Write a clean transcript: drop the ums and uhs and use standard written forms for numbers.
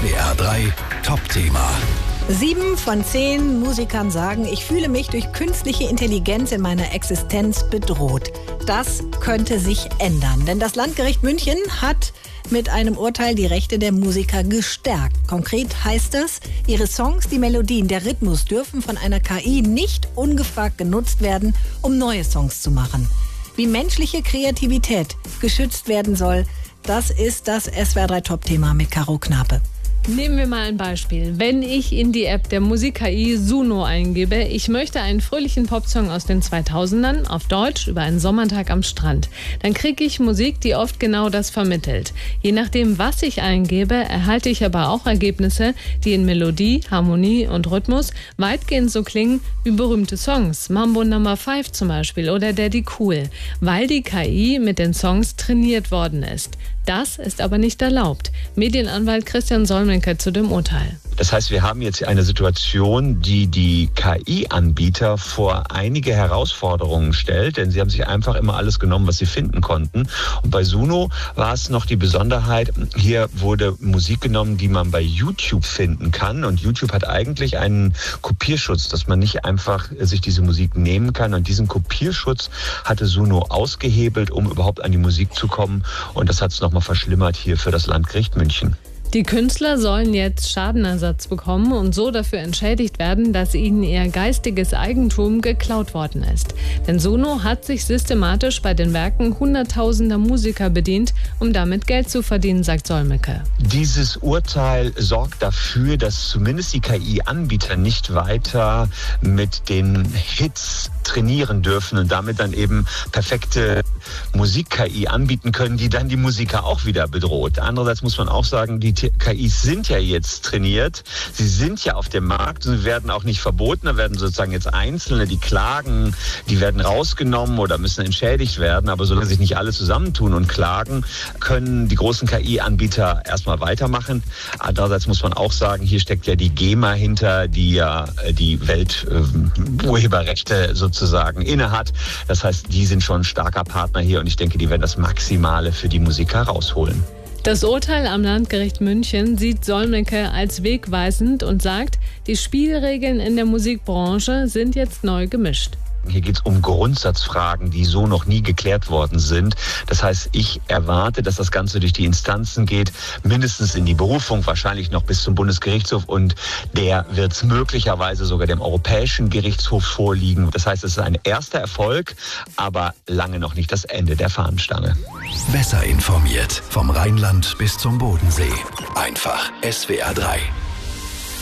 SWR 3 Top-Thema. 7 von 10 Musikern sagen, ich fühle mich durch künstliche Intelligenz in meiner Existenz bedroht. Das könnte sich ändern, denn das Landgericht München hat mit einem Urteil die Rechte der Musiker gestärkt. Konkret heißt das, ihre Songs, die Melodien, der Rhythmus dürfen von einer KI nicht ungefragt genutzt werden, um neue Songs zu machen. Wie menschliche Kreativität geschützt werden soll, das ist das SWR 3 Top-Thema mit Caro Knape. Nehmen wir mal ein Beispiel. Wenn ich in die App der Musik-KI Suno eingebe, ich möchte einen fröhlichen Popsong aus den 2000ern auf Deutsch über einen Sommertag am Strand, dann kriege ich Musik, die oft genau das vermittelt. Je nachdem, was ich eingebe, erhalte ich aber auch Ergebnisse, die in Melodie, Harmonie und Rhythmus weitgehend so klingen wie berühmte Songs. Mambo No. 5 zum Beispiel oder Daddy Cool, weil die KI mit den Songs trainiert worden ist. Das ist aber nicht erlaubt. Medienanwalt Christian Solmecke zu dem Urteil. Das heißt, wir haben jetzt eine Situation, die die KI-Anbieter vor einige Herausforderungen stellt, denn sie haben sich einfach immer alles genommen, was sie finden konnten. Und bei Suno war es noch die Besonderheit, hier wurde Musik genommen, die man bei YouTube finden kann. Und YouTube hat eigentlich einen Kopierschutz, dass man nicht einfach sich diese Musik nehmen kann. Und diesen Kopierschutz hatte Suno ausgehebelt, um überhaupt an die Musik zu kommen. Und das hat es nochmal verschlimmert hier für das Landgericht München. Die Künstler sollen jetzt Schadenersatz bekommen und so dafür entschädigt werden, dass ihnen ihr geistiges Eigentum geklaut worden ist. Denn Suno hat sich systematisch bei den Werken hunderttausender Musiker bedient, um damit Geld zu verdienen, sagt Solmecke. Dieses Urteil sorgt dafür, dass zumindest die KI-Anbieter nicht weiter mit den Hits trainieren dürfen und damit dann eben perfekte Musik-KI anbieten können, die dann die Musiker auch wieder bedroht. Andererseits muss man auch sagen, die KIs sind ja jetzt trainiert, sie sind ja auf dem Markt und sie werden auch nicht verboten, da werden sozusagen jetzt Einzelne, die klagen, die werden rausgenommen oder müssen entschädigt werden, aber solange sich nicht alle zusammentun und klagen, können die großen KI-Anbieter erstmal weitermachen. Andererseits muss man auch sagen, hier steckt ja die GEMA hinter, die ja die Welturheberrechte sozusagen innehat. Das heißt, die sind schon ein starker Partner hier und ich denke, die werden das Maximale für die Musiker rausholen. Das Urteil am Landgericht München sieht Solmecke als wegweisend und sagt, die Spielregeln in der Musikbranche sind jetzt neu gemischt. Hier geht es um Grundsatzfragen, die so noch nie geklärt worden sind. Das heißt, ich erwarte, dass das Ganze durch die Instanzen geht, mindestens in die Berufung, wahrscheinlich noch bis zum Bundesgerichtshof und der wird es möglicherweise sogar dem Europäischen Gerichtshof vorliegen. Das heißt, es ist ein erster Erfolg, aber lange noch nicht das Ende der Fahnenstange. Besser informiert vom Rheinland bis zum Bodensee. Einfach SWR 3.